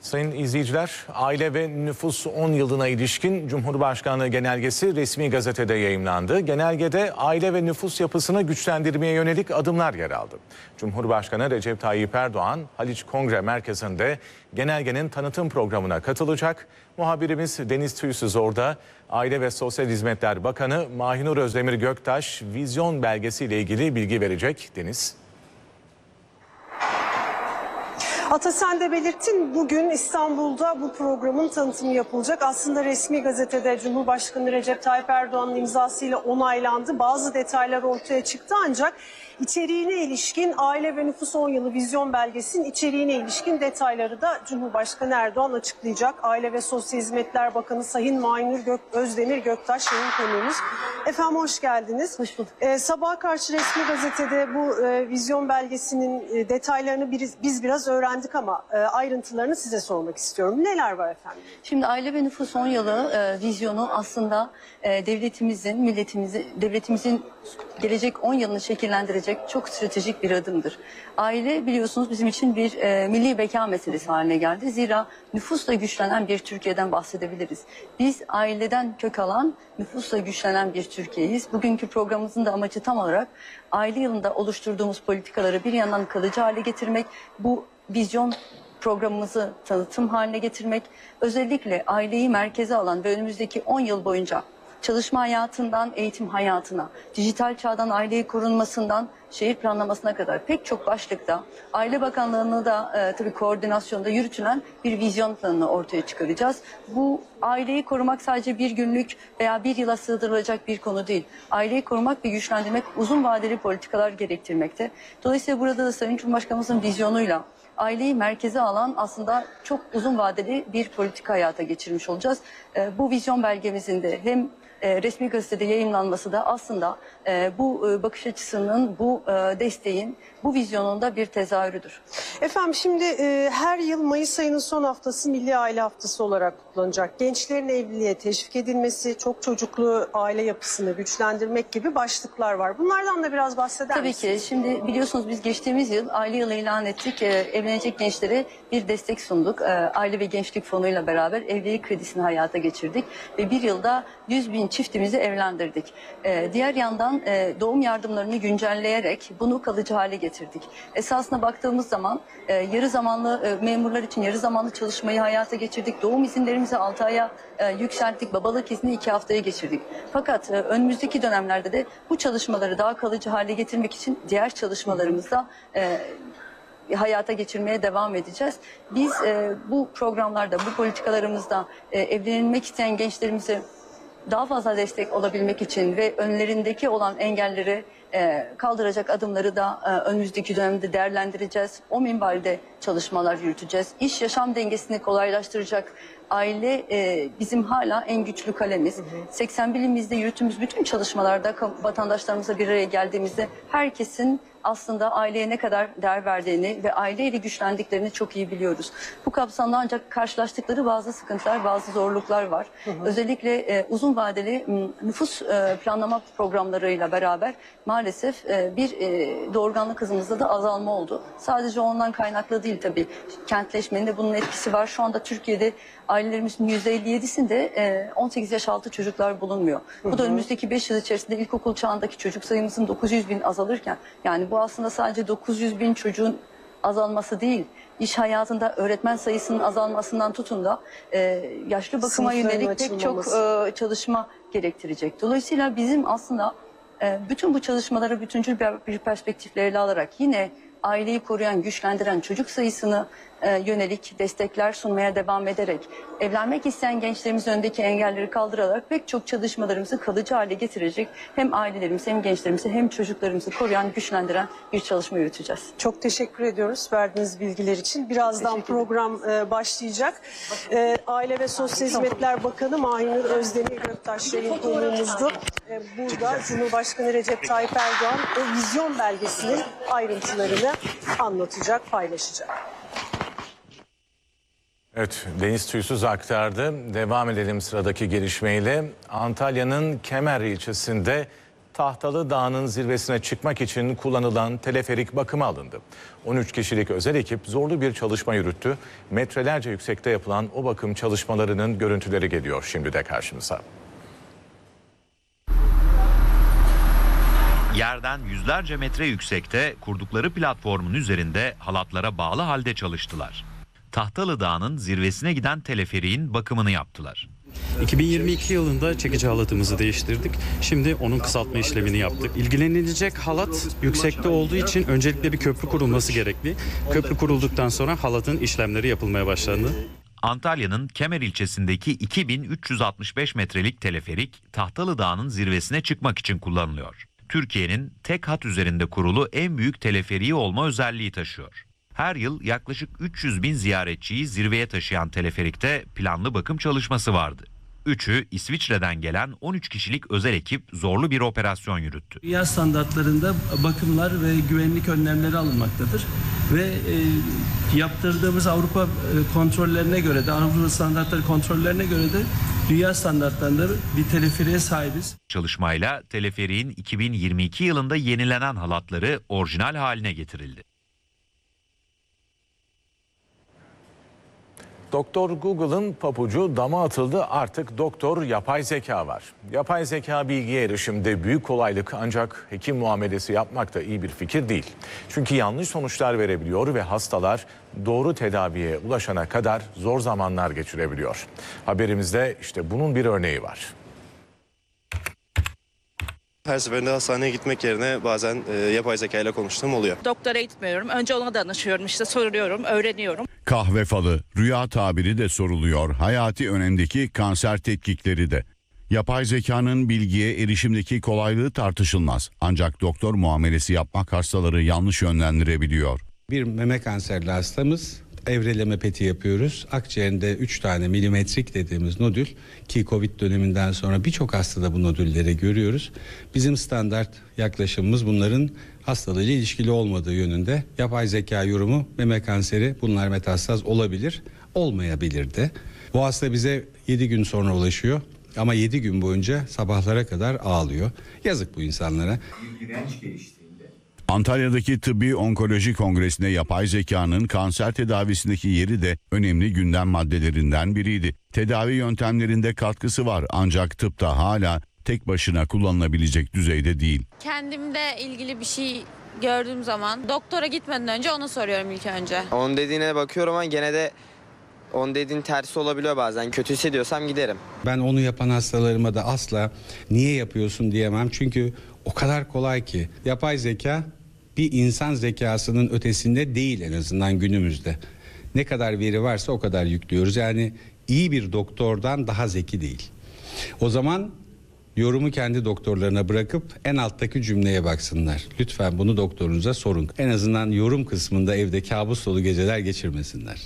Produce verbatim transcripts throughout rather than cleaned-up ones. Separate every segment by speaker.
Speaker 1: Sayın izleyiciler, Aile ve Nüfus on yılına ilişkin Cumhurbaşkanlığı genelgesi resmi gazetede yayımlandı. Genelgede aile ve nüfus yapısını güçlendirmeye yönelik adımlar yer aldı. Cumhurbaşkanı Recep Tayyip Erdoğan, Haliç Kongre Merkezi'nde genelgenin tanıtım programına katılacak. Muhabirimiz Deniz Tüysüz orada. Aile ve Sosyal Hizmetler Bakanı Mahinur Özdemir Göktaş vizyon belgesiyle ilgili bilgi verecek. Deniz.
Speaker 2: Ata, sen de belirttin, bugün İstanbul'da bu programın tanıtımı yapılacak. Aslında resmi gazetede Cumhurbaşkanı Recep Tayyip Erdoğan'ın imzasıyla onaylandı. Bazı detaylar ortaya çıktı ancak içeriğine ilişkin Aile ve Nüfus on yılı vizyon belgesinin içeriğine ilişkin detayları da Cumhurbaşkanı Erdoğan açıklayacak. Aile ve Sosyal Hizmetler Bakanı Sayın Mahinur Gök, Özdemir Göktaş yayın konuğumuz. Efendim hoş geldiniz.
Speaker 3: Hoş bulduk.
Speaker 2: Ee, sabaha karşı resmi gazetede bu e, vizyon belgesinin e, detaylarını biz, biz biraz öğrendik ama e, ayrıntılarını size sormak istiyorum. Neler var efendim?
Speaker 3: Şimdi Aile ve Nüfus on yılı e, vizyonu aslında e, devletimizin, milletimizin, devletimizin gelecek on yılını şekillendirecek çok stratejik bir adımdır. Aile biliyorsunuz bizim için bir e, milli beka meselesi haline geldi. Zira nüfusla güçlenen bir Türkiye'den bahsedebiliriz. Biz aileden kök alan, nüfusla güçlenen bir Türkiye'yiz. Bugünkü programımızın da amacı tam olarak aile yılında oluşturduğumuz politikaları bir yandan kalıcı hale getirmek, bu vizyon programımızı tanıtım haline getirmek, özellikle aileyi merkeze alan ve önümüzdeki on yıl boyunca çalışma hayatından eğitim hayatına, dijital çağdan aileyi korunmasından şehir planlamasına kadar pek çok başlıkta Aile Bakanlığı'nı da e, tabii koordinasyonda yürütülen bir vizyon planını ortaya çıkaracağız. Bu aileyi korumak sadece bir günlük veya bir yıla sığdırılacak bir konu değil. Aileyi korumak ve güçlendirmek uzun vadeli politikalar gerektirmekte. Dolayısıyla burada da Sayın Cumhurbaşkanımızın vizyonuyla aileyi merkeze alan aslında çok uzun vadeli bir politika hayata geçirmiş olacağız. E, bu vizyon belgemizin de hem e, resmi gazetede yayımlanması da aslında e, bu e, bakış açısının, bu e, desteğin, bu vizyonun da bir tezahürüdür.
Speaker 2: Efendim şimdi e, her yıl Mayıs ayının son haftası Milli Aile Haftası olarak kutlanacak. Gençlerin evliliğe teşvik edilmesi, çok çocuklu aile yapısını güçlendirmek gibi başlıklar var. Bunlardan da biraz bahseder
Speaker 3: Tabii
Speaker 2: misiniz?
Speaker 3: ki. Şimdi biliyorsunuz biz geçtiğimiz yıl aile yılı ilan ettik. Ee, evlenecek gençlere bir destek sunduk. Ee, Aile ve Gençlik Fonu'yla beraber evlilik kredisini hayata geçirdik. Ve bir yılda yüz bin çiftimizi evlendirdik. Ee, diğer yandan e, doğum yardımlarını güncelleyerek bunu kalıcı hale getirdik. Esasına baktığımız zaman e, yarı zamanlı e, memurlar için yarı zamanlı çalışmayı hayata geçirdik. Doğum izinlerimizi altı aya e, yükselttik. Babalık izni iki haftaya geçirdik. Fakat e, önümüzdeki dönemlerde de bu çalışmaları daha kalıcı hale getirmek için diğer çalışmalarımızda e, hayata geçirmeye devam edeceğiz. Biz e, bu programlarda, bu politikalarımızda e, evlenmek isteyen gençlerimize daha fazla destek olabilmek için ve önlerindeki olan engelleri e, kaldıracak adımları da e, önümüzdeki dönemde değerlendireceğiz. O minvalde çalışmalar yürüteceğiz. İş yaşam dengesini kolaylaştıracak aile e, bizim hala en güçlü kalemiz. Hı hı. seksen birimizde yürüttüğümüz bütün çalışmalarda vatandaşlarımızla bir araya geldiğimizde herkesin aslında aileye ne kadar değer verdiğini ve aileyle güçlendiklerini çok iyi biliyoruz. Bu kapsamda ancak karşılaştıkları bazı sıkıntılar, bazı zorluklar var. Hı hı. Özellikle e, uzun vadeli nüfus e, planlama programlarıyla beraber maalesef e, bir e, doğurganlık hızımızda da azalma oldu. Sadece ondan kaynaklı değil tabii. Kentleşmenin de bunun etkisi var. Şu anda Türkiye'de ailelerimizin yüzde elli yedisinde e, on sekiz yaş altı çocuklar bulunmuyor. Hı hı. Bu da önümüzdeki beş yıl içerisinde ilkokul çağındaki çocuk sayımızın dokuz yüz bin azalırken, yani bu aslında sadece dokuz yüz bin çocuğun azalması değil, iş hayatında öğretmen sayısının azalmasından tutun da e, yaşlı bakıma
Speaker 2: Sınıfların
Speaker 3: yönelik pek çok e, çalışma gerektirecek. Dolayısıyla bizim aslında e, bütün bu çalışmaları bütüncül bir, bir perspektifle alarak yine aileyi koruyan, güçlendiren çocuk sayısını e, yönelik destekler sunmaya devam ederek, evlenmek isteyen gençlerimizin önündeki engelleri kaldırarak pek çok çalışmalarımızı kalıcı hale getirecek hem ailelerimizi hem gençlerimizi hem çocuklarımızı koruyan, güçlendiren bir çalışma yürüteceğiz.
Speaker 2: Çok teşekkür ediyoruz verdiğiniz bilgiler için. Birazdan program e, başlayacak. E, Aile ve Sosyal Hizmetler Bakanı Mahinur Özdemir Göktaş yayın konuğumuzdu. E, burada Cumhurbaşkanı Recep Tayyip Erdoğan o vizyon belgesinin ayrıntılarını anlatacak, paylaşacak.
Speaker 1: Evet, Deniz Tüysüz aktardı. Devam edelim sıradaki gelişmeyle. Antalya'nın Kemer ilçesinde Tahtalı Dağı'nın zirvesine çıkmak için kullanılan teleferik bakıma alındı. on üç kişilik özel ekip zorlu bir çalışma yürüttü. Metrelerce yüksekte yapılan o bakım çalışmalarının görüntüleri geliyor şimdi de karşımıza.
Speaker 4: Yerden yüzlerce metre yüksekte kurdukları platformun üzerinde halatlara bağlı halde çalıştılar. Tahtalı Dağı'nın zirvesine giden teleferiğin bakımını yaptılar.
Speaker 5: iki bin yirmi iki yılında çekici halatımızı değiştirdik. Şimdi onun kısaltma işlemini yaptık. İlgilenilecek halat yüksekte olduğu için öncelikle bir köprü kurulması gerekli. Köprü kurulduktan sonra halatın işlemleri yapılmaya başlandı.
Speaker 4: Antalya'nın Kemer ilçesindeki iki bin üç yüz altmış beş metrelik teleferik Tahtalı Dağı'nın zirvesine çıkmak için kullanılıyor. Türkiye'nin tek hat üzerinde kurulu en büyük teleferiği olma özelliği taşıyor. Her yıl yaklaşık üç yüz bin ziyaretçiyi zirveye taşıyan teleferikte planlı bakım çalışması vardı. Üçü İsviçre'den gelen on üç kişilik özel ekip zorlu bir operasyon yürüttü.
Speaker 6: Dünya standartlarında bakımlar ve güvenlik önlemleri alınmaktadır. Ve e, yaptırdığımız Avrupa kontrollerine göre de, Avrupa standartları kontrollerine göre de dünya standartlarında bir teleferiğe sahibiz.
Speaker 4: Çalışmayla teleferiğin iki bin yirmi iki yılında yenilenen halatları orijinal haline getirildi.
Speaker 1: Doktor Google'ın papucu dama atıldı, artık doktor yapay zeka var. Yapay zeka bilgiye erişimde büyük kolaylık, ancak hekim muamelesi yapmak da iyi bir fikir değil. Çünkü yanlış sonuçlar verebiliyor ve hastalar doğru tedaviye ulaşana kadar zor zamanlar geçirebiliyor. Haberimizde işte bunun bir örneği var.
Speaker 7: Her seferinde hastaneye gitmek yerine bazen e, yapay zeka ile konuştuğum oluyor.
Speaker 8: Doktora gitmiyorum. Önce ona danışıyorum, işte soruyorum, öğreniyorum.
Speaker 9: Kahve falı, rüya tabiri de soruluyor. Hayati önemdeki kanser tetkikleri de. Yapay zekanın bilgiye erişimdeki kolaylığı tartışılmaz. Ancak doktor muamelesi yapmak hastaları yanlış yönlendirebiliyor.
Speaker 10: Bir meme kanserli hastamız, evreleme peti yapıyoruz. Akciğerinde üç tane milimetrik dediğimiz nodül, ki Covid döneminden sonra birçok hastada bu nodülleri görüyoruz. Bizim standart yaklaşımımız bunların hastalığıyla ilişkili olmadığı yönünde. Yapay zeka yorumu, meme kanseri, bunlar metastaz olabilir, olmayabilir de. Bu hasta bize yedi gün sonra ulaşıyor ama yedi gün boyunca sabahlara kadar ağlıyor. Yazık bu insanlara.
Speaker 9: Antalya'daki Tıbbi Onkoloji Kongresi'nde yapay zekanın kanser tedavisindeki yeri de önemli gündem maddelerinden biriydi. Tedavi yöntemlerinde katkısı var, ancak tıpta hala tek başına kullanılabilecek düzeyde değil.
Speaker 11: Kendimde ilgili bir şey gördüğüm zaman doktora gitmeden önce onu soruyorum ilk önce.
Speaker 12: Onun dediğine bakıyorum ama gene de onun dediğin tersi olabiliyor bazen. Kötü hissediyorsam giderim.
Speaker 10: Ben onu yapan hastalarıma da asla niye yapıyorsun diyemem. Çünkü o kadar kolay ki. Yapay zeka bir insan zekasının ötesinde değil, en azından günümüzde. Ne kadar veri varsa o kadar yüklüyoruz. Yani iyi bir doktordan daha zeki değil. O zaman yorumu kendi doktorlarına bırakıp en alttaki cümleye baksınlar. Lütfen bunu doktorunuza sorun. En azından yorum kısmında evde kabus dolu geceler geçirmesinler.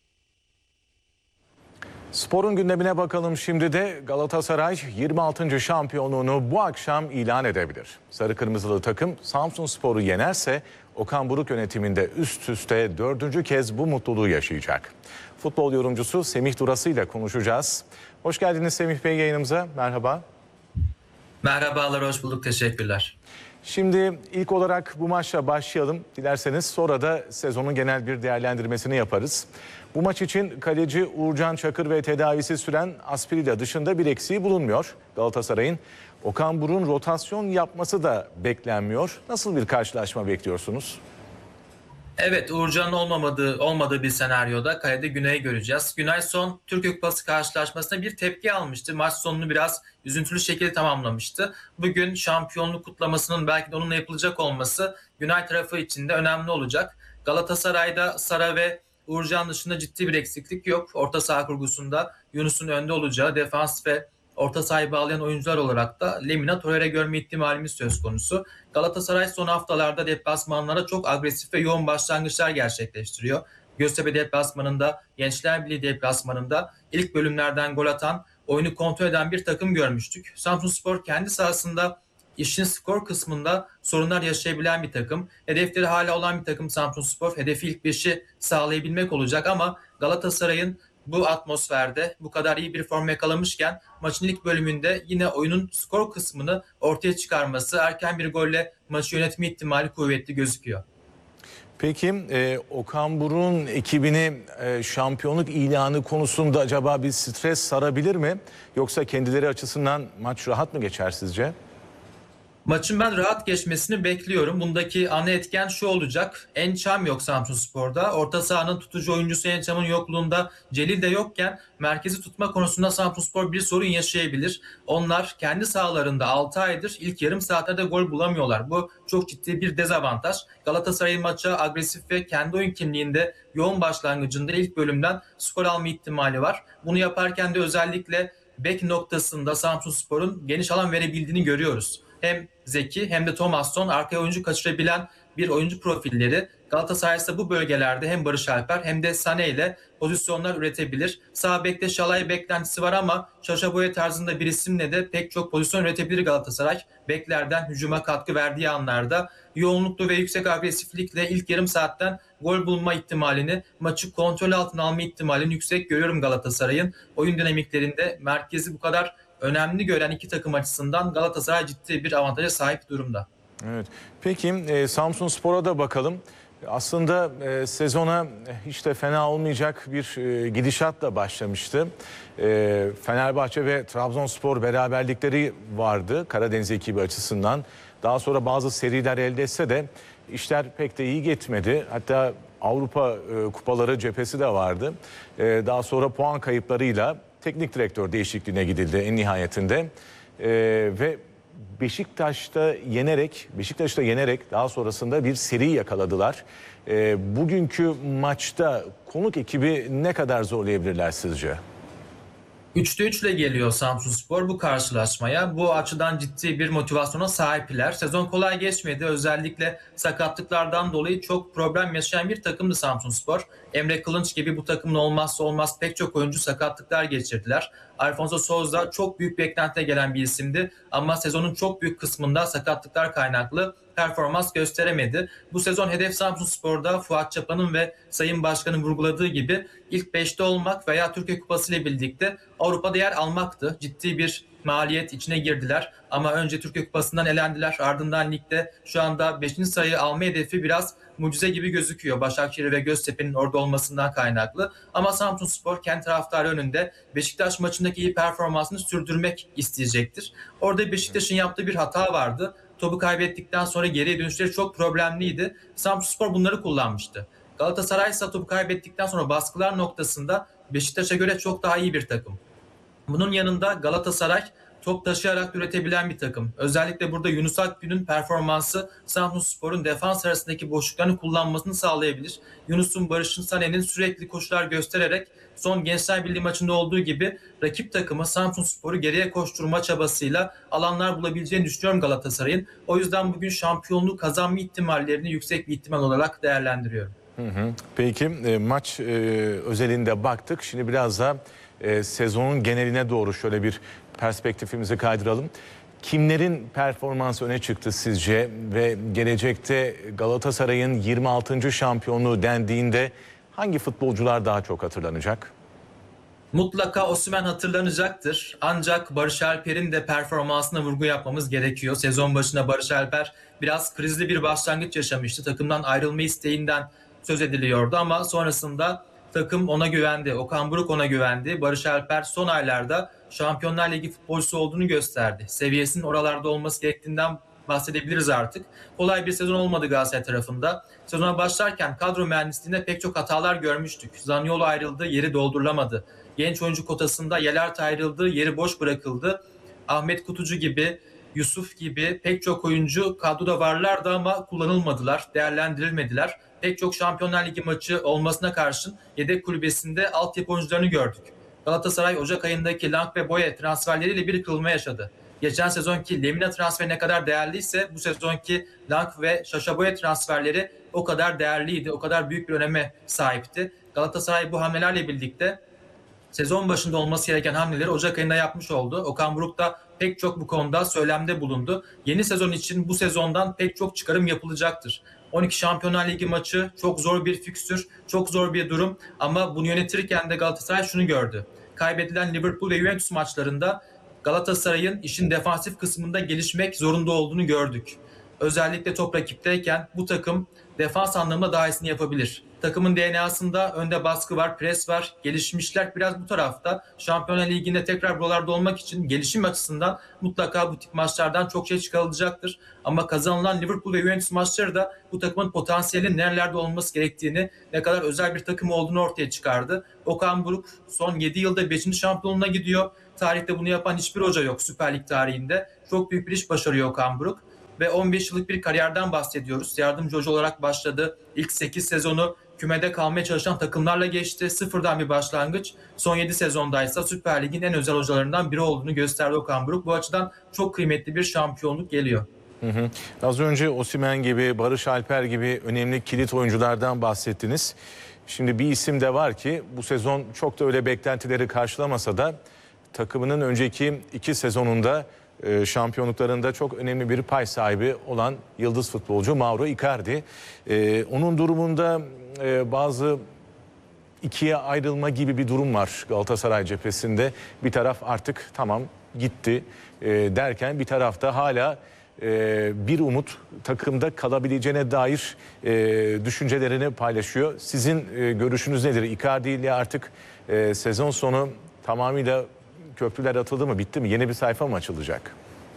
Speaker 1: Sporun gündemine bakalım şimdi de. Galatasaray yirmi altıncı şampiyonluğunu bu akşam ilan edebilir. Sarı kırmızılı takım Samsunspor'u yenerse Okan Buruk yönetiminde üst üste dördüncü kez bu mutluluğu yaşayacak. Futbol yorumcusu Semih Durası ile konuşacağız. Hoş geldiniz Semih Bey yayınımıza. Merhaba.
Speaker 13: Merhabalar, hoş bulduk. Teşekkürler.
Speaker 1: Şimdi ilk olarak bu maçla başlayalım. Dilerseniz sonra da sezonun genel bir değerlendirmesini yaparız. Bu maç için kaleci Uğurcan Çakır ve tedavisi süren Asprilla dışında bir eksiği bulunmuyor. Galatasaray'ın Okan Buruk'un rotasyon yapması da beklenmiyor. Nasıl bir karşılaşma bekliyorsunuz?
Speaker 13: Evet, Uğurcan'ın olmamadığı, olmadığı bir senaryoda kalede Güney'i göreceğiz. Güney son Türkiye Kupası karşılaşmasında bir tepki almıştı. Maç sonunu biraz üzüntülü şekilde tamamlamıştı. Bugün şampiyonluk kutlamasının belki de onunla yapılacak olması Güney tarafı için de önemli olacak. Galatasaray'da Sara ve Uğurcan dışında ciddi bir eksiklik yok. Orta saha kurgusunda Yunus'un önde olacağı, defans ve orta sahayı bağlayan oyuncular olarak da Lemina, Torreira görme ihtimalimiz söz konusu. Galatasaray son haftalarda deplasmanlara çok agresif ve yoğun başlangıçlar gerçekleştiriyor. Göztepe deplasmanında, Gençler Birliği deplasmanında ilk bölümlerden gol atan, oyunu kontrol eden bir takım görmüştük. Samsunspor kendi sahasında işin skor kısmında sorunlar yaşayabilen bir takım. Hedefleri hala olan bir takım Samsunspor. Hedefi ilk beşi sağlayabilmek olacak ama Galatasaray'ın Bu atmosferde bu kadar iyi bir form yakalamışken maçın ilk bölümünde yine oyunun skor kısmını ortaya çıkarması, erken bir golle maçı yönetme ihtimali kuvvetli gözüküyor.
Speaker 1: Peki e, Okan Buruk'un ekibini e, şampiyonluk ilanı konusunda acaba bir stres sarabilir mi? Yoksa kendileri açısından maç rahat mı geçer sizce?
Speaker 13: Maçın ben rahat geçmesini bekliyorum. Bundaki ana etken şu olacak. Ençam yok Samsunspor'da. Orta sahanın tutucu oyuncusu Ençam'ın yokluğunda Celil de yokken merkezi tutma konusunda Samsunspor bir sorun yaşayabilir. Onlar kendi sahalarında altı aydır ilk yarım saatte de gol bulamıyorlar. Bu çok ciddi bir dezavantaj. Galatasaray maça agresif ve kendi oyun kimliğinde yoğun başlangıcında ilk bölümden skor alma ihtimali var. Bunu yaparken de özellikle bek noktasında Samsunspor'un geniş alan verebildiğini görüyoruz. Hem Zeki hem de Thomasson arkaya oyuncu kaçırabilen bir oyuncu profilleri. Galatasaray ise bu bölgelerde hem Barış Alper hem de Sané ile pozisyonlar üretebilir. Sağ bekte Şalay beklentisi var ama Sacha Boey tarzında bir isimle de pek çok pozisyon üretebilir Galatasaray. Beklerden hücuma katkı verdiği anlarda yoğunluklu ve yüksek agresiflikle ilk yarım saatten gol bulma ihtimalini, maçı kontrol altına alma ihtimalini yüksek görüyorum Galatasaray'ın. Oyun dinamiklerinde merkezi bu kadar önemli gören iki takım açısından Galatasaray ciddi bir avantaja sahip durumda.
Speaker 1: Evet. Peki e, Samsunspor'a da bakalım. Aslında e, sezona hiç de fena olmayacak bir e, gidişatla başlamıştı. E, Fenerbahçe ve Trabzonspor beraberlikleri vardı Karadeniz ekibi açısından. Daha sonra bazı seriler elde etse de işler pek de iyi gitmedi. Hatta Avrupa e, kupaları cephesi de vardı. E, daha sonra puan kayıplarıyla teknik direktör değişikliğine gidildi en nihayetinde. E, ve Beşiktaş'ta yenerek, Beşiktaş'ta yenerek daha sonrasında bir seri yakaladılar. E, bugünkü maçta konuk ekibi ne kadar zorlayabilirler sizce?
Speaker 13: üçte üç ile geliyor Samsunspor bu karşılaşmaya. Bu açıdan ciddi bir motivasyona sahipler. Sezon kolay geçmedi. Özellikle sakatlıklardan dolayı çok problem yaşayan bir takımdı Samsunspor. Emre Kılınç gibi bu takımın olmazsa olmaz pek çok oyuncu sakatlıklar geçirdiler. Alfonso Souza çok büyük beklentiye gelen bir isimdi ama sezonun çok büyük kısmında sakatlıklar kaynaklı performans gösteremedi. Bu sezon hedef Samsunspor'da Fuat Çapa'nın ve Sayın Başkan'ın vurguladığı gibi ilk beşte olmak veya Türkiye Kupası ile birlikte Avrupa'da yer almaktı. Ciddi bir maliyet içine girdiler ama önce Türkiye Kupası'ndan elendiler. Ardından ligde şu anda beşinci sırayı alma hedefi biraz mucize gibi gözüküyor. Başakşehir ve Göztepe'nin orada olmasından kaynaklı. Ama Samsunspor kendi taraftarı önünde Beşiktaş maçındaki iyi performansını sürdürmek isteyecektir. Orada Beşiktaş'ın yaptığı bir hata vardı. Topu kaybettikten sonra geriye dönüşleri çok problemliydi. Samsunspor bunları kullanmıştı. Galatasaray ise topu kaybettikten sonra baskılar noktasında Beşiktaş'a göre çok daha iyi bir takım. Bunun yanında Galatasaray top taşıyarak üretebilen bir takım. Özellikle burada Yunus Akgün'ün performansı Samsunspor'un defans arasındaki boşluklarını kullanmasını sağlayabilir. Yunus'un, Barış'ın, Sané'nin sürekli koşular göstererek son Gençler Birliği maçında olduğu gibi rakip takımı Samsunspor'u geriye koşturma çabasıyla alanlar bulabileceğini düşünüyorum Galatasaray'ın. O yüzden bugün şampiyonluğu kazanma ihtimallerini yüksek bir ihtimal olarak değerlendiriyorum.
Speaker 1: Hı hı. Peki e, maç e, özelinde baktık. Şimdi biraz da e, sezonun geneline doğru şöyle bir perspektifimizi kaydıralım. Kimlerin performansı öne çıktı sizce ve gelecekte Galatasaray'ın yirmi altıncı şampiyonluğu dendiğinde hangi futbolcular daha çok hatırlanacak?
Speaker 13: Mutlaka Osimhen hatırlanacaktır. Ancak Barış Alper'in de performansına vurgu yapmamız gerekiyor. Sezon başında Barış Alper biraz krizli bir başlangıç yaşamıştı. Takımdan ayrılma isteğinden söz ediliyordu ama sonrasında takım ona güvendi. Okan Buruk ona güvendi. Barış Alper son aylarda Şampiyonlar Ligi futbolcusu olduğunu gösterdi. Seviyesinin oralarda olması gerektiğinden bahsedebiliriz artık. Kolay bir sezon olmadı Galatasaray tarafında. Sezona başlarken kadro mühendisliğinde pek çok hatalar görmüştük. Zaniolo ayrıldı, yeri doldurulamadı. Genç oyuncu kotasında Yelert ayrıldı, yeri boş bırakıldı. Ahmet Kutucu gibi, Yusuf gibi pek çok oyuncu kadroda varlardı ama kullanılmadılar, değerlendirilmediler. Pek çok Şampiyonlar Ligi maçı olmasına karşın yedek kulübesinde altyapı oyuncularını gördük. Galatasaray Ocak ayındaki Lang ve Boye transferleriyle bir kırılma yaşadı. Geçen sezonki Lemina transferi ne kadar değerliyse bu sezonki Lang ve Sacha Boey transferleri o kadar değerliydi, o kadar büyük bir öneme sahipti. Galatasaray bu hamlelerle birlikte sezon başında olması gereken hamleleri Ocak ayında yapmış oldu. Okan Buruk da pek çok bu konuda söylemde bulundu. Yeni sezon için bu sezondan pek çok çıkarım yapılacaktır. on iki Şampiyonlar Ligi maçı çok zor bir fikstür, çok zor bir durum ama bunu yönetirken de Galatasaray şunu gördü. Kaybedilen Liverpool ve Juventus maçlarında Galatasaray'ın işin defansif kısmında gelişmek zorunda olduğunu gördük. Özellikle top rakipteyken bu takım defans anlamında daha iyisini yapabilir. Takımın D N A'sında önde baskı var, pres var. Gelişmişler biraz bu tarafta. Şampiyonlar Ligi'nde tekrar buralarda olmak için gelişim açısından mutlaka bu tip maçlardan çok şey çıkarılacaktır. Ama kazanılan Liverpool ve Juventus maçları da bu takımın potansiyelinin nerelerde olması gerektiğini, ne kadar özel bir takım olduğunu ortaya çıkardı. Okan Buruk son yedi yılda beşinci şampiyonluğuna gidiyor. Tarihte bunu yapan hiçbir hoca yok Süper Lig tarihinde. Çok büyük bir iş başarıyor Okan Buruk. Ve on beş yıllık bir kariyerden bahsediyoruz. Yardımcı hoca olarak başladı. İlk sekiz sezonu kümede kalmaya çalışan takımlarla geçti. Sıfırdan bir başlangıç. Son yedi sezondaysa Süper Lig'in en özel hocalarından biri olduğunu gösterdi Okan Buruk. Bu açıdan çok kıymetli bir şampiyonluk geliyor.
Speaker 1: Hı hı. Az önce Osimhen gibi, Barış Alper gibi önemli kilit oyunculardan bahsettiniz. Şimdi bir isim de var ki bu sezon çok da öyle beklentileri karşılamasa da takımının önceki iki sezonunda şampiyonluklarında çok önemli bir pay sahibi olan yıldız futbolcu Mauro Icardi. Ee, onun durumunda e, bazı ikiye ayrılma gibi bir durum var Galatasaray cephesinde. Bir taraf artık tamam gitti e, derken bir tarafta hala e, bir umut takımda kalabileceğine dair e, düşüncelerini paylaşıyor. Sizin e, görüşünüz nedir? Icardi ile artık e, sezon sonu tamamıyla köprüler atıldı mı, bitti mi? Yeni bir sayfa mı açılacak?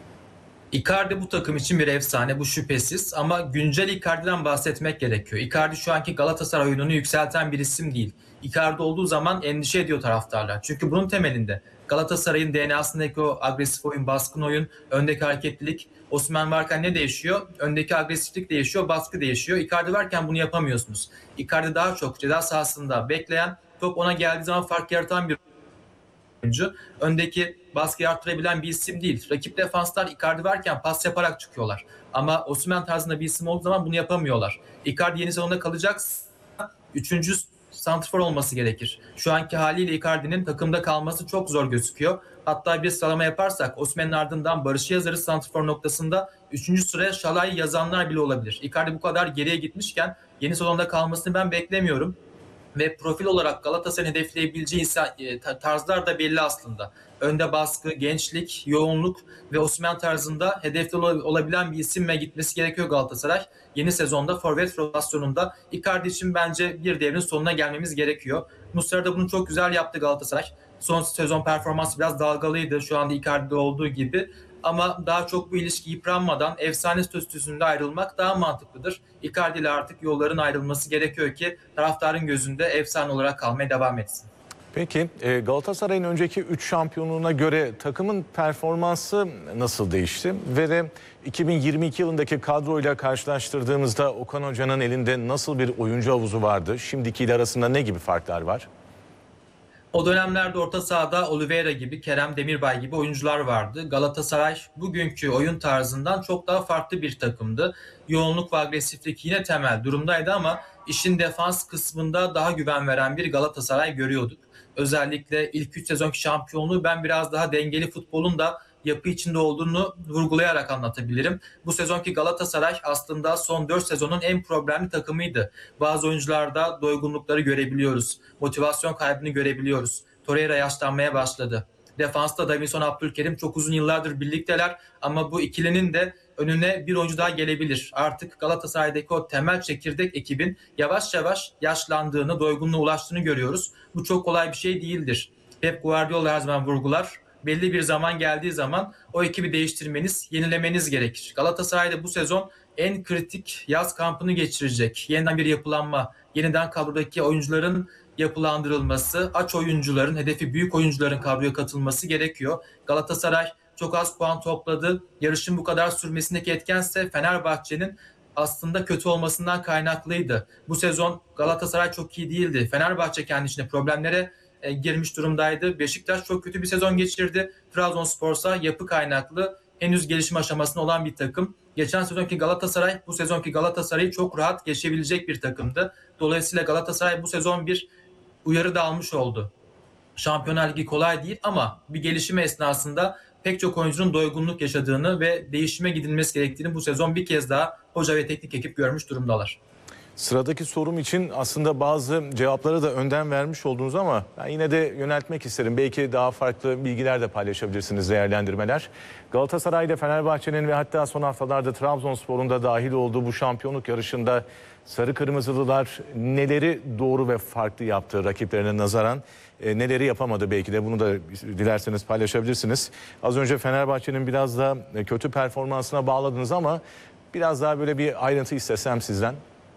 Speaker 13: Icardi bu takım için bir efsane, bu şüphesiz, ama güncel Icardi'den bahsetmek gerekiyor. Icardi şu anki Galatasaray oyununu yükselten bir isim değil. Icardi olduğu zaman endişe ediyor taraftarlar. Çünkü bunun temelinde Galatasaray'ın D N A'sındaki o agresif oyun, baskın oyun, öndeki hareketlilik. Osimhen varken ne değişiyor? Öndeki agresiflik değişiyor, baskı değişiyor. Icardi varken bunu yapamıyorsunuz. Icardi daha çok ceza sahasında bekleyen, top ona geldiği zaman fark yaratan bir oyuncu. Öndeki baskıyı arttırabilen bir isim değil. Rakip defanslar Icardi varken pas yaparak çıkıyorlar. Ama Osimhen tarzında bir isim olduğu zaman bunu yapamıyorlar. Icardi yeni sezonda kalacaksa üçüncü santrfor olması gerekir. Şu anki haliyle Icardi'nin takımda kalması çok zor gözüküyor. Hatta bir sıralama yaparsak Osimhen'in ardından Barış'ı yazarız santrfor noktasında. Üçüncü sıraya Şalay yazanlar bile olabilir. Icardi bu kadar geriye gitmişken yeni sezonda kalmasını ben beklemiyorum. Ve profil olarak Galatasaray'ın hedefleyebileceği tarzlar da belli aslında. Önde baskı, gençlik, yoğunluk ve Osimhen tarzında hedefte olabilen bir isimle gitmesi gerekiyor Galatasaray. Yeni sezonda forvet rotasyonunda Icardi için bence bir devrin sonuna gelmemiz gerekiyor. Muslera da bunu çok güzel yaptı Galatasaray. Son sezon performansı biraz dalgalıydı şu anda Icardi'de olduğu gibi. Ama daha çok bu ilişki yıpranmadan efsane statüsünde ayrılmak daha mantıklıdır. Icardi ile artık yolların ayrılması gerekiyor ki taraftarın gözünde efsane olarak kalmaya devam etsin.
Speaker 1: Peki Galatasaray'ın önceki üç şampiyonluğuna göre takımın performansı nasıl değişti? Ve de iki bin yirmi iki yılındaki kadroyla karşılaştırdığımızda Okan Hoca'nın elinde nasıl bir oyuncu havuzu vardı? Şimdikiyle arasında ne gibi farklar var?
Speaker 13: O dönemlerde orta sahada Oliveira gibi, Kerem Demirbay gibi oyuncular vardı. Galatasaray bugünkü oyun tarzından çok daha farklı bir takımdı. Yoğunluk ve agresiflik yine temel durumdaydı ama işin defans kısmında daha güven veren bir Galatasaray görüyorduk. Özellikle ilk üç sezonki şampiyonluğu ben biraz daha dengeli futbolun da yapı içinde olduğunu vurgulayarak anlatabilirim. Bu sezonki Galatasaray aslında son dört sezonun en problemli takımıydı. Bazı oyuncularda doygunlukları görebiliyoruz. Motivasyon kaybını görebiliyoruz. Torreira yaşlanmaya başladı. Defansta Davinson, Abdülkerim çok uzun yıllardır birlikteler ama bu ikilinin de önüne bir oyuncu daha gelebilir. Artık Galatasaray'daki o temel çekirdek ekibin yavaş yavaş yaşlandığını, doygunluğa ulaştığını görüyoruz. Bu çok kolay bir şey değildir. Pep Guardiola her zaman vurgular. Belli bir zaman geldiği zaman o ekibi değiştirmeniz, yenilemeniz gerekir. Galatasaray'da bu sezon en kritik yaz kampını geçirecek. Yeniden bir yapılanma, yeniden kadrodaki oyuncuların yapılandırılması, aç oyuncuların, hedefi büyük oyuncuların kadroya katılması gerekiyor. Galatasaray çok az puan topladı. Yarışın bu kadar sürmesindeki etkense Fenerbahçe'nin aslında kötü olmasından kaynaklıydı. Bu sezon Galatasaray çok iyi değildi. Fenerbahçe kendi içinde problemlere e, girmiş durumdaydı. Beşiktaş çok kötü bir sezon geçirdi. Trabzonspor'sa yapı kaynaklı henüz gelişim aşamasında olan bir takım. Geçen sezonki Galatasaray bu sezonki Galatasaray'ı çok rahat geçebilecek bir takımdı. Dolayısıyla Galatasaray bu sezon bir uyarı da almış oldu. Şampiyonlar Ligi kolay değil ama bir gelişim esnasında pek çok oyuncunun doygunluk yaşadığını ve değişime gidilmesi gerektiğini bu sezon bir kez daha hoca ve teknik ekip görmüş durumdalar.
Speaker 1: Sıradaki sorum için aslında bazı cevapları da önden vermiş oldunuz ama ben yine de yöneltmek isterim. Belki daha farklı bilgiler de paylaşabilirsiniz, değerlendirmeler. Galatasaray'da, Fenerbahçe'nin ve hatta son haftalarda Trabzonspor'un da dahil olduğu bu şampiyonluk yarışında Sarı Kırmızılılar neleri doğru ve farklı yaptı rakiplerine nazaran? E, neleri yapamadı belki de, bunu da dilerseniz paylaşabilirsiniz. Az önce Fenerbahçe'nin biraz da kötü performansına bağladınız ama biraz daha böyle bir ayrıntı istesem sizden.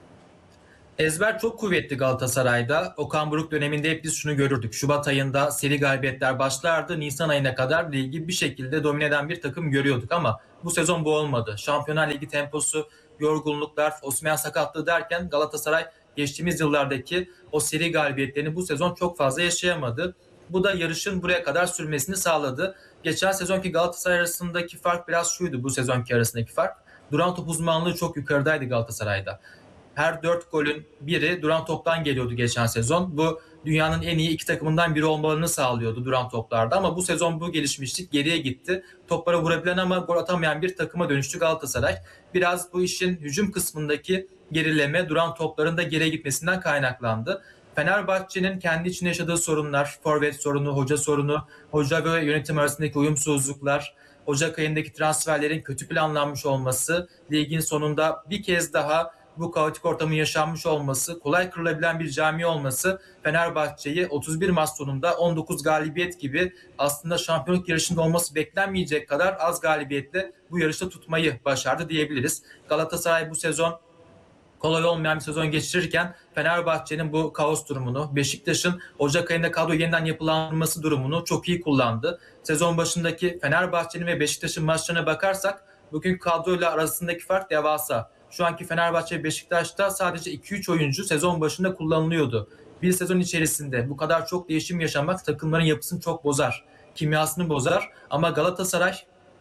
Speaker 13: Ezber çok kuvvetli Galatasaray'da. Okan Buruk döneminde hep biz şunu görürdük. Şubat ayında seri galibiyetler başlardı. Nisan ayına kadar ligi bir şekilde domine eden bir takım görüyorduk ama bu sezon bu olmadı. Şampiyonlar Ligi temposu, yorgunluklar, Osimhen sakatlığı derken Galatasaray geçtiğimiz yıllardaki o seri galibiyetlerini bu sezon çok fazla yaşayamadı. Bu da yarışın buraya kadar sürmesini sağladı. Geçen sezonki Galatasaray arasındaki fark biraz şuydu, bu sezonki arasındaki fark. Duran top uzmanlığı çok yukarıdaydı Galatasaray'da. Her dört golün biri duran toptan geliyordu geçen sezon. Bu dünyanın en iyi iki takımından biri olmalarını sağlıyordu duran toplarda. Ama bu sezon bu gelişmişlik geriye gitti. Toplara vurabilen ama gol atamayan bir takıma dönüştü Galatasaray. Biraz bu işin hücum kısmındaki gerileme, duran topların da geriye gitmesinden kaynaklandı. Fenerbahçe'nin kendi içinde yaşadığı sorunlar, forvet sorunu, hoca sorunu, hoca ve yönetim arasındaki uyumsuzluklar, Ocak ayındaki transferlerin kötü planlanmış olması, ligin sonunda bir kez daha bu kaotik ortamın yaşanmış olması, kolay kırılabilen bir cami olması Fenerbahçe'yi otuz bir maç sonunda on dokuz galibiyet gibi aslında şampiyonluk yarışında olması beklenmeyecek kadar az galibiyetle bu yarışta tutmayı başardı diyebiliriz. Galatasaray bu sezon kolay olmayan bir sezon geçirirken Fenerbahçe'nin bu kaos durumunu, Beşiktaş'ın Ocak ayında kadro yeniden yapılandırması durumunu çok iyi kullandı. Sezon başındaki Fenerbahçe'nin ve Beşiktaş'ın maçlarına bakarsak bugün kadroyla arasındaki fark devasa. Şu anki Fenerbahçe ve Beşiktaş'ta sadece iki üç oyuncu sezon başında kullanılıyordu. Bir sezon içerisinde bu kadar çok değişim yaşamak takımların yapısını çok bozar, kimyasını bozar. Ama Galatasaray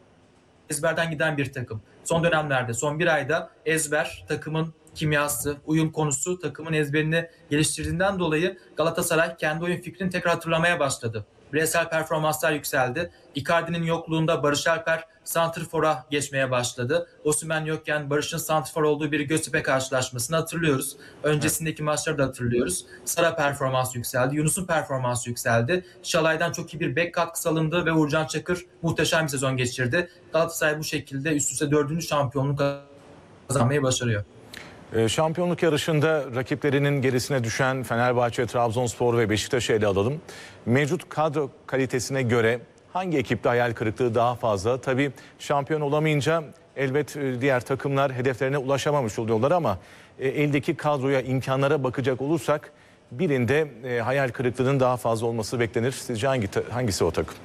Speaker 13: ezberden giden bir takım. Son dönemlerde, son bir ayda ezber, takımın kimyası, uyum konusu takımın ezberini geliştirdiğinden dolayı Galatasaray kendi oyun fikrini tekrar hatırlamaya başladı. Bireysel performanslar yükseldi. Icardi'nin yokluğunda Barış Alper santrfora geçmeye başladı. Osimhen yokken Barış'ın santrfor olduğu bir Göztepe karşılaşmasını hatırlıyoruz. Öncesindeki maçları da hatırlıyoruz. Sara performansı yükseldi. Yunus'un performansı yükseldi. Şalay'dan çok iyi bir bek katkısı alındı ve Uğurcan Çakır muhteşem bir sezon geçirdi. Galatasaray bu şekilde üst üste dördüncü şampiyonluk kazanmayı başarıyor.
Speaker 1: Şampiyonluk yarışında rakiplerinin gerisine düşen Fenerbahçe, Trabzonspor ve Beşiktaş'ı ele alalım. Mevcut kadro kalitesine göre hangi ekipte hayal kırıklığı daha fazla? Tabii şampiyon olamayınca elbet diğer takımlar hedeflerine ulaşamamış oluyorlar ama eldeki kadroya, imkanlara bakacak olursak birinde hayal kırıklığının daha fazla olması beklenir. Sizce hangi, hangisi o takım?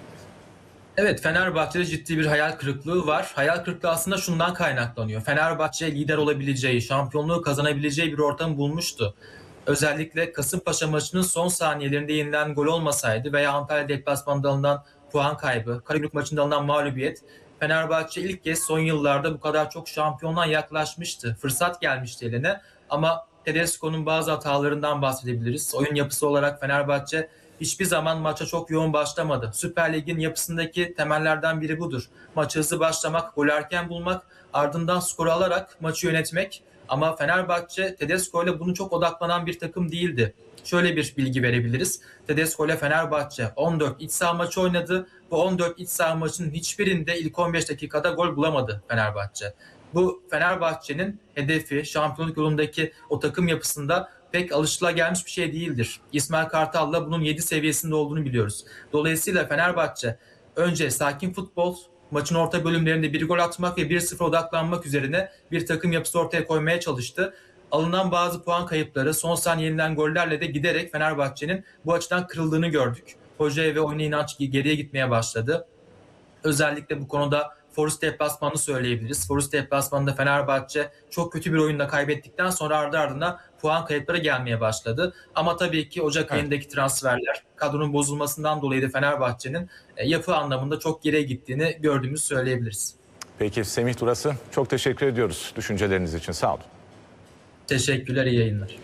Speaker 13: Evet, Fenerbahçe'de ciddi bir hayal kırıklığı var. Hayal kırıklığı aslında şundan kaynaklanıyor. Fenerbahçe lider olabileceği, şampiyonluğu kazanabileceği bir ortam bulmuştu. Özellikle Kasımpaşa maçının son saniyelerinde yenilen gol olmasaydı veya Antalya deplasmanında alınan puan kaybı, Karagümrük maçında alınan mağlubiyet, Fenerbahçe ilk kez son yıllarda bu kadar çok şampiyonluğa yaklaşmıştı. Fırsat gelmişti eline ama Tedesco'nun bazı hatalarından bahsedebiliriz. Oyun yapısı olarak Fenerbahçe hiçbir zaman maça çok yoğun başlamadı. Süper Lig'in yapısındaki temellerden biri budur. Maçı hızlı başlamak, gol erken bulmak, ardından skoru alarak maçı yönetmek. Ama Fenerbahçe Tedesco ile bunu çok odaklanan bir takım değildi. Şöyle bir bilgi verebiliriz. Tedesco ile Fenerbahçe on dört iç saha maçı oynadı. Bu on dört iç saha maçının hiçbirinde ilk on beş dakikada gol bulamadı Fenerbahçe. Bu Fenerbahçe'nin hedefi, şampiyonluk yolundaki o takım yapısında pek alışılagelmiş bir şey değildir. İsmail Kartal'la bunun yedi seviyesinde olduğunu biliyoruz. Dolayısıyla Fenerbahçe önce sakin futbol, maçın orta bölümlerinde bir gol atmak ve bir sıfır odaklanmak üzerine bir takım yapısı ortaya koymaya çalıştı. Alınan bazı puan kayıpları, son saniye yenilen gollerle de giderek Fenerbahçe'nin bu açıdan kırıldığını gördük. Hocaya ve oyuna inanç geriye gitmeye başladı. Özellikle bu konuda Forest deplasmanını söyleyebiliriz. Forest deplasmanında Fenerbahçe çok kötü bir oyunda kaybettikten sonra ardı ardına puan kayıpları gelmeye başladı. Ama tabii ki Ocak evet. ayındaki transferler, kadronun bozulmasından dolayı da Fenerbahçe'nin yapı anlamında çok geriye gittiğini gördüğümüzü söyleyebiliriz.
Speaker 1: Peki Semih Turası, çok teşekkür ediyoruz düşünceleriniz için. Sağ olun.
Speaker 13: Teşekkürler, iyi yayınlar.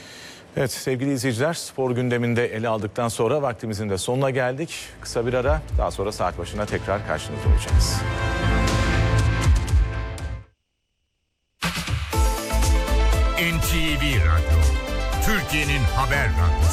Speaker 1: Evet sevgili izleyiciler, spor gündeminde ele aldıktan sonra vaktimizin de sonuna geldik. Kısa bir ara, daha sonra saat başına tekrar karşınızda olacağız.
Speaker 14: Radyo. Türkiye'nin haber radyosu.